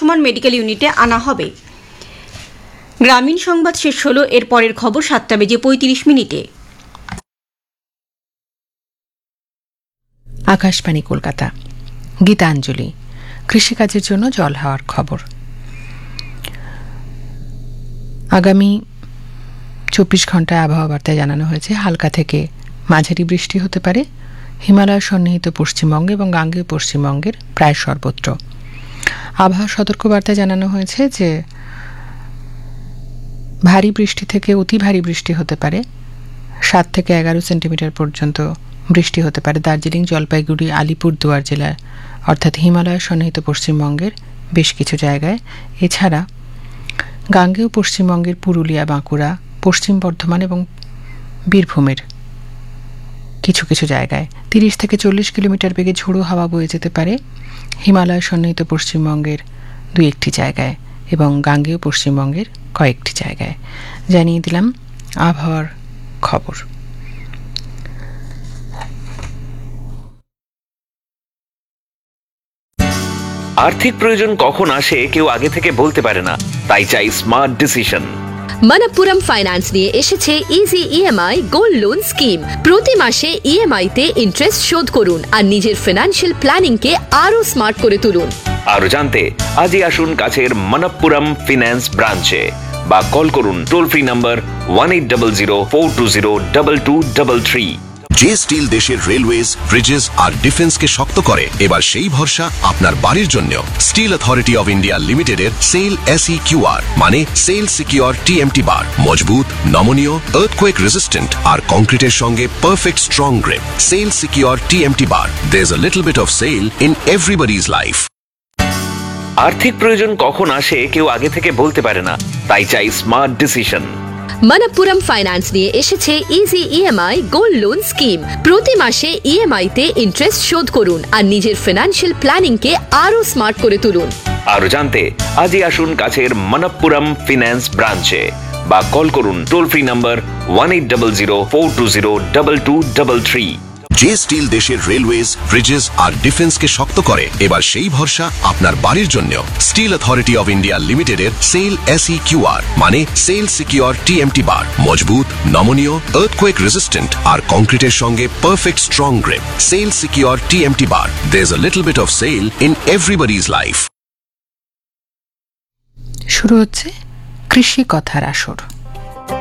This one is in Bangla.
ভাসমান মেডিকেল ইউনিটে আনা হবে। গ্রামীণ সংবাদ শেষ হলো। এর পরের খবর 7:35 আকাশবাণী কলকাতা। গীতাঞ্জলি। কৃষিকাজের জন্য জল হওয়ার খবর। আগামী 24 ঘন্টায় আবহাওয়া বার্তায় জানানো হয়েছে হালকা থেকে মাঝারি বৃষ্টি হতে পারে হিমালয় সন্নিহিত পশ্চিমবঙ্গ এবং গাঙ্গেয় পশ্চিমবঙ্গের প্রায় সর্বত্র। আবহাওয়া সতর্কবার্তায় জানানো হয়েছে যে ভারী বৃষ্টি থেকে অতি ভারী বৃষ্টি হতে পারে, 7 থেকে 11 সেন্টিমিটার পর্যন্ত বৃষ্টি হতে পারে দার্জিলিং, জলপাইগুড়ি, আলিপুরদুয়ার জেলায় অর্থাৎ হিমালয় সন্নিহিত পশ্চিমবঙ্গের বেশ কিছু জায়গায়। এছাড়া গাঙ্গেয় পশ্চিমবঙ্গের পুরুলিয়া, বাঁকুড়া, পশ্চিম বর্ধমান এবং বীরভূমের কিছু কিছু জায়গায় 30 থেকে 40 কিলোমিটার বেগে ঝোড়ো হাওয়া বয়ে যেতে পারে হিমালয় সন্নিহিত পশ্চিমবঙ্গের 2-1টি জায়গায় এবং গাঙ্গেয় পশ্চিমবঙ্গের কয়েকটি জায়গায়। জানিয়ে দিলাম আবহাওয়ার খবর। আর্থিক প্রয়োজন কখন আসে কেউ আগে থেকে বলতে পারে না, তাই চাই স্মার্ট ডিসিশন। মনপ্পুরম ফাইন্যান্স নিয়ে এসেছে easy EMI gold loan scheme. প্রতি মাসে ইএমআই তে ইন্টারেস্ট শোধ করুন আর নিজের ফিনান্সিয়াল প্ল্যানিং কে আরো স্মার্ট করে তুলুন। আরো জানতে আজই আসুন কাছের মনপ্পুরম ফিন্যান্স ব্রাঞ্চে বা কল করুন টোল ফ্রি নাম্বার 1800-420-2233। যে স্টিল দেশের রেলওয়েজ, ব্রিজেস আর ডিফেন্সকে শক্ত করে, এবার সেই ভরসা আপনার বাড়ির জন্য। স্টিল অথরিটি অফ ইন্ডিয়া লিমিটেডের সেল SEQR মানে সেল সিকিউর TMT বার। মজবুত, নমনীয়, আর্থকোয়েক রেজিস্ট্যান্ট আর কংক্রিটের সঙ্গে perfect strong grip. Sell secure TMT bar. There's a little bit of sail in everybody's life. আর্থিক প্রয়োজন কখন আসে কেউ আগে থেকে বলতে পারে না, তাই চাই স্মার্ট ডিসিশন। মনপ্পুরম ফাইন্যান্স নিয়ে এসেছে easy EMI gold loan scheme. প্রতি মাসে ইএমআই তে ইন্টারেস্ট শোধ করুন আর নিজের ফিনান্সিয়াল প্ল্যানিং কে আরো স্মার্ট করে তুলুন। আরো জানতে আজই আসুন কাছের মনপ্পুরম ফিন্যান্স ব্রাঞ্চে বা কল করুন টোল ফ্রি নাম্বার 1800-420-2233। যে স্টিল দেশের রেলওয়েজ, ব্রিজেস আর ডিফেন্সকে শক্ত করে, এবার সেই ভরসা আপনার বাড়ির জন্য। স্টিল অথরিটি অফ ইন্ডিয়া লিমিটেডের সেল SEQR মানে সেল সিকিউর TMT বার। মজবুত, নমনীয়, আর্থকোয়েক রেজিস্ট্যান্ট আর কংক্রিটের সঙ্গে perfect strong grip. Sell secure TMT bar. There's a little bit of sail in everybody's life. শুরু হচ্ছে কৃষি কথার আসর।